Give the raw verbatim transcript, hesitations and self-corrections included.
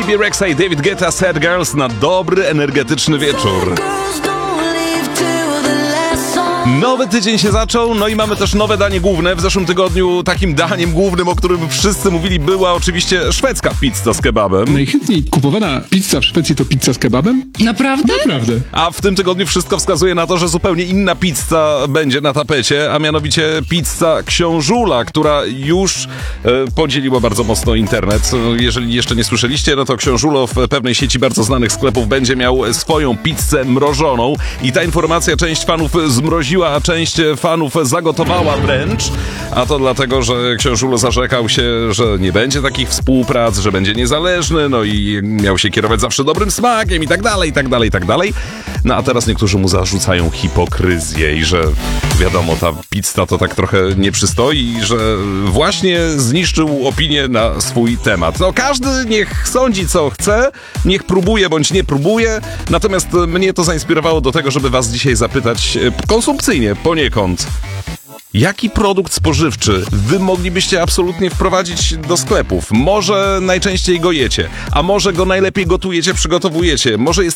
B. Rexa i David Guetta, Sad Girls na dobry, energetyczny wieczór. Nowy tydzień się zaczął, no i mamy też nowe danie główne. W zeszłym tygodniu takim daniem głównym, o którym wszyscy mówili, była oczywiście szwedzka pizza z kebabem. Najchętniej kupowana pizza w Szwecji to pizza z kebabem? Naprawdę? Naprawdę. A w tym tygodniu wszystko wskazuje na to, że zupełnie inna pizza będzie na tapecie, a mianowicie pizza Książula, która już e, podzieliła bardzo mocno internet. Jeżeli jeszcze nie słyszeliście, no to Książulo w pewnej sieci bardzo znanych sklepów będzie miał swoją pizzę mrożoną i ta informacja część fanów zmroziła, a część fanów zagotowała wręcz, a to dlatego, że Książulo zarzekał się, że nie będzie takich współprac, że będzie niezależny, no i miał się kierować zawsze dobrym smakiem i tak dalej, i tak dalej, i tak dalej. No a teraz niektórzy mu zarzucają hipokryzję i że wiadomo, ta pizza to tak trochę nie przystoi i że właśnie zniszczył opinię na swój temat. No każdy niech sądzi co chce, niech próbuje bądź nie próbuje, natomiast mnie to zainspirowało do tego, żeby was dzisiaj zapytać konsumpcyjnie poniekąd. Jaki produkt spożywczy wy moglibyście absolutnie wprowadzić do sklepów? Może najczęściej go jecie, a może go najlepiej gotujecie, przygotowujecie, może jest